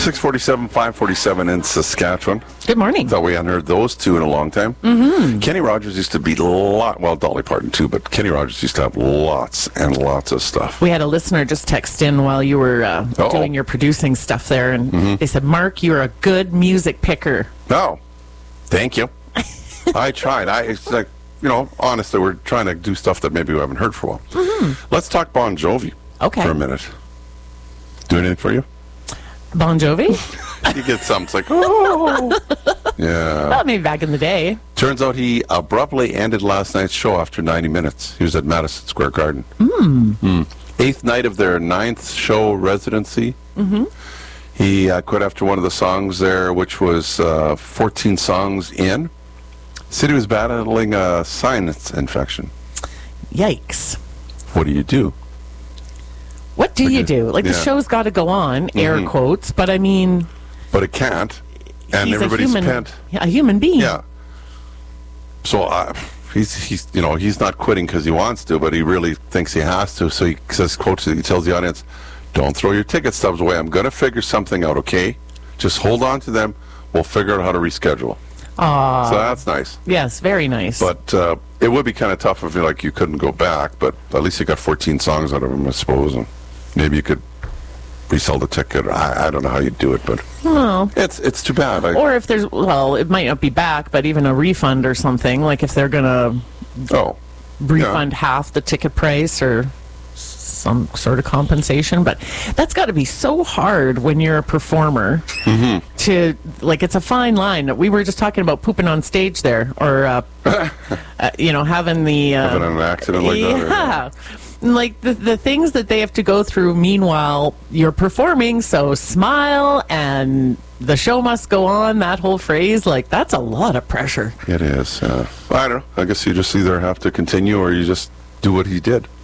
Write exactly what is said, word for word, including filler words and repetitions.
six forty-seven, five forty-seven in Saskatchewan. Good morning. Thought we hadn't heard those two in a long time. Mm-hmm. Kenny Rogers used to be a lot, well, Dolly Parton too, but Kenny Rogers used to have lots and lots of stuff. We had a listener just text in while you were uh, doing your producing stuff there, and Mm-hmm. they said, Mark, you're a good music picker. Oh, thank you. I tried. I It's like, you know, honestly, we're trying to do stuff that maybe we haven't heard for a while. Mm-hmm. Let's talk Bon Jovi Okay. for a minute. Do anything for you? Bon Jovi? You get something, it's like, oh. Yeah. Well, maybe back in the day. Turns out he abruptly ended last night's show after ninety minutes. He was at Madison Square Garden. Mm. Mm. Eighth night of their ninth show residency. Mm-hmm. He uh, quit after one of the songs there, which was uh, fourteen songs in. Said he was battling a sinus infection. Yikes. What do you do? What do Like you a- do? Like, the yeah. show's got to go on, air Mhm. quotes, but I mean... But it can't. And he's everybody's a human, pent. yeah, a human being. Yeah. So uh, he's he's you know he's not quitting because he wants to, but he really thinks he has to. So he says, "quote," he tells the audience, "Don't throw your ticket stubs away. I'm going to figure something out. Okay, just hold on to them. We'll figure out how to reschedule." Aw. So that's nice. Yes, very nice. But uh, it would be kind of tough if you like you couldn't go back. But at least you got fourteen songs out of them, I suppose, and maybe you could resell the ticket. I, I don't know how you'd do it, but well, it's it's too bad. I, or if there's, well, it might not be back, but even a refund or something, like if they're going to oh, refund yeah. half the ticket price or some sort of compensation. But that's got to be so hard when you're a performer mm-hmm. to, like, it's a fine line. We were just talking about pooping on stage there, or uh, uh, you know, having the uh, having an accident like yeah. that. Or, yeah. Like the the things that they have to go through meanwhile you're performing, so smile and the show must go on, that whole phrase, like, that's a lot of pressure. It is. Uh, I don't know. I guess you just either have to continue or you just do what he did.